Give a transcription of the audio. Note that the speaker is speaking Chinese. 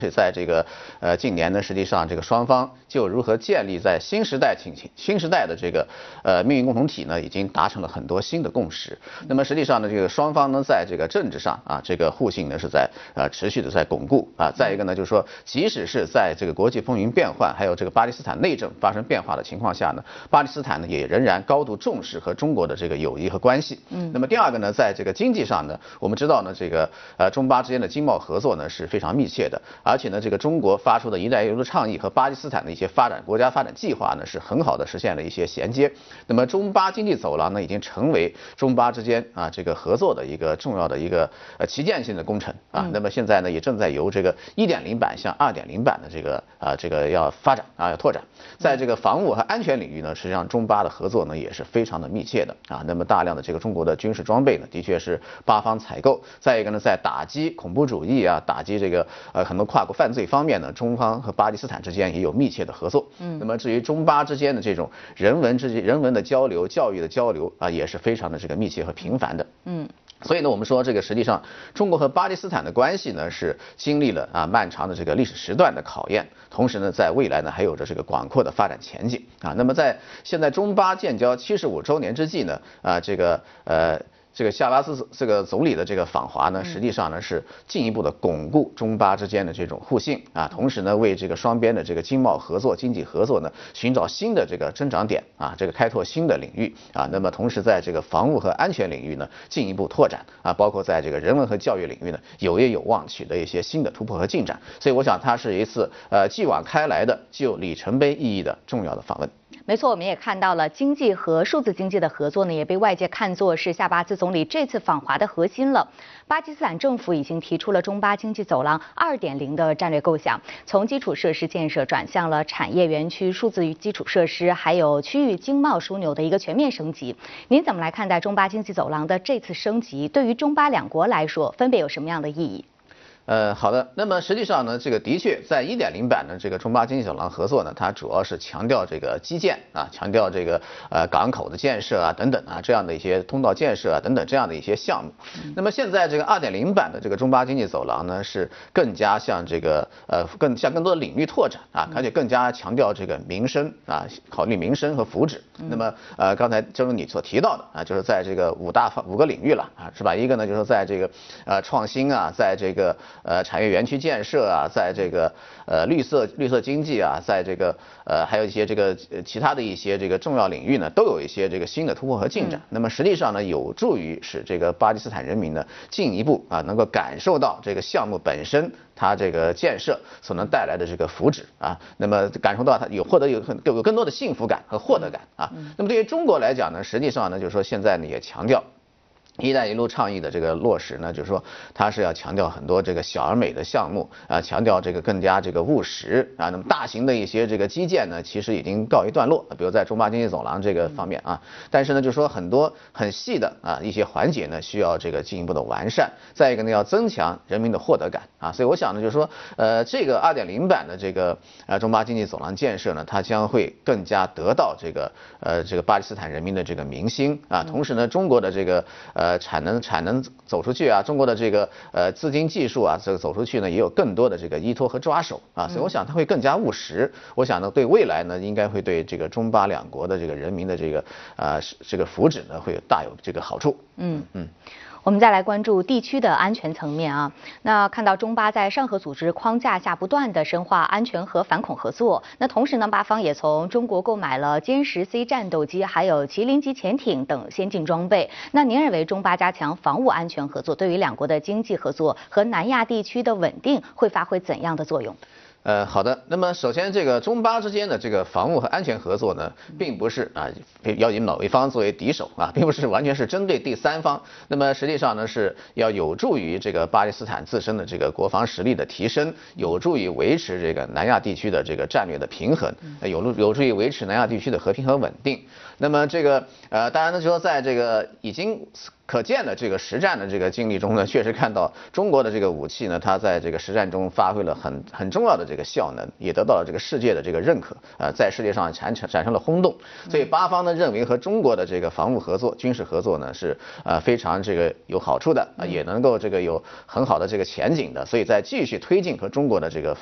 是在这个近年呢，实际上这个双方就如何建立在新时代的这个命运共同体呢，已经达成了很多新的共识。那么实际上呢，这个双方呢，在这个政治上啊，这个互信呢是在持续的在巩固啊。再一个呢，就是说，即使是在这个国际风云变幻，还有这个巴基斯坦内政发生变化的情况下呢，巴基斯坦呢也仍然高度重视和中国的这个友谊和关系。那么第二个呢，在这个经济上呢，我们知道呢，这个中巴之间的经贸合作呢是非常密切的。而且呢，这个中国发出的一带一路的倡议和巴基斯坦的一些国家发展计划呢，是很好的实现了一些衔接。那么中巴经济走廊呢，已经成为中巴之间啊这个合作的一个重要的一个旗舰性的工程啊。那么现在呢，也正在由这个1.0版向2.0版的这个要发展啊，要拓展。在这个防务和安全领域呢，实际上中巴的合作呢也是非常的密切的啊。那么大量的这个中国的军事装备呢，的确是巴方采购。再一个呢，在打击恐怖主义啊，打击这个很多跨国犯罪方面呢，中方和巴基斯坦之间也有密切的合作。那么至于中巴之间的这种人文的交流、教育的交流啊，也是非常的这个密切和频繁的。所以呢，我们说这个实际上中国和巴基斯坦的关系呢，是经历了漫长的这个历史时段的考验，同时呢，在未来呢还有着这个广阔的发展前景啊。那么在现在中巴建交75周年之际呢，这个夏巴兹这个总理的这个访华呢，实际上呢是进一步的巩固中巴之间的这种互信啊，同时呢为这个双边的这个经贸合作、经济合作呢寻找新的这个增长点啊，这个开拓新的领域啊，那么同时在这个防务和安全领域呢进一步拓展啊，包括在这个人文和教育领域呢有业有望取得一些新的突破和进展，所以我想它是一次继往开来的具有里程碑意义的重要的访问。 没错，我们也看到了经济和数字经济的合作呢，也被外界看作是夏巴兹总理这次访华的核心了。巴基斯坦政府已经提出了中巴经济走廊2.0的战略构想，从基础设施建设转向了产业园区、数字基础设施，还有区域经贸枢纽的一个全面升级。您怎么来看待中巴经济走廊的这次升级？对于中巴两国来说，分别有什么样的意义？ 好的，那么实际上呢，这个的确在1.0版的这个中巴经济走廊合作呢，它主要是强调这个基建啊，强调这个港口的建设啊等等啊这样的一些通道建设啊等等这样的一些项目。那么现在这个2.0版的这个中巴经济走廊呢，是更加向这个更多的领域拓展啊，而且更加强调这个民生啊，考虑民生和福祉。那么刚才正如你所提到的啊，就是在这个5个领域了啊，是吧？一个呢就是在这个创新啊，在这个产业园区建设啊，在这个绿色经济啊，在这个还有一些这个其他的一些这个重要领域呢，都有一些这个新的突破和进展。那么实际上呢，有助于使这个巴基斯坦人民呢进一步啊能够感受到这个项目本身它这个建设所能带来的这个福祉啊，那么感受到它有更多的幸福感和获得感啊。那么对于中国来讲呢，实际上呢就是说现在呢也强调。一带一路倡议的这个落实呢，就是说它是要强调很多这个小而美的项目啊，强调这个更加这个务实啊。那么大型的一些这个基建呢，其实已经告一段落，比如在中巴经济走廊这个方面啊。但是呢，就是说很多很细的啊一些环节呢，需要这个进一步的完善。再一个呢，要增强人民的获得感啊。所以我想呢，就是说这个2.0版的这个中巴经济走廊建设呢，它将会更加得到这个巴基斯坦人民的这个民心啊。同时呢，中国的这个产能走出去啊，中国的这个资金技术啊，这个走出去呢，也有更多的这个依托和抓手啊，所以我想它会更加务实。我想呢，对未来呢，应该会对这个中巴两国的这个人民的这个福祉呢，会大有这个好处。 我们再来关注地区的安全层面啊。那看到中巴在上合组织框架下不断的深化安全和反恐合作，那同时呢，巴方也从中国购买了歼10C 战斗机，还有麒麟级潜艇等先进装备。那您认为中巴加强防务安全合作，对于两国的经济合作和南亚地区的稳定会发挥怎样的作用？ 好的。那么首先，这个中巴之间的这个防务和安全合作呢，并不是要以某一方作为敌手啊，并不是完全是针对第三方。那么实际上呢，是要有助于这个巴基斯坦自身的这个国防实力的提升，有助于维持这个南亚地区的这个战略的平衡，有助于维持南亚地区的和平和稳定。那么这个当然呢，就说在这个已经可见的这个实战的这个经历中呢，确实看到中国的这个武器呢，它在这个实战中发挥了很重要的这个效能，也得到了这个世界的这个认可，在世界上产生了轰动。所以巴方呢认为和中国的这个防务合作、军事合作呢是非常这个有好处的，也能够这个有很好的这个前景的，所以在继续推进和中国的这个